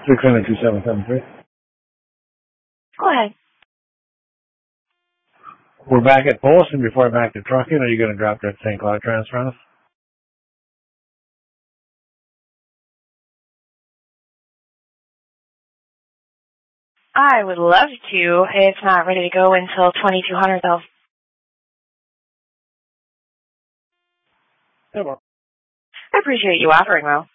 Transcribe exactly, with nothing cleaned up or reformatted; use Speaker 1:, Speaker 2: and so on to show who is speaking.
Speaker 1: six hundred two seven seven three.
Speaker 2: Go ahead.
Speaker 1: We're back at Polson before I'm back to trucking. Are you going to drop that Saint Cloud transfer on us?
Speaker 2: I would love to. It's not ready to go until twenty-two hundred, though.
Speaker 1: Yeah, well.
Speaker 2: I appreciate you offering, though.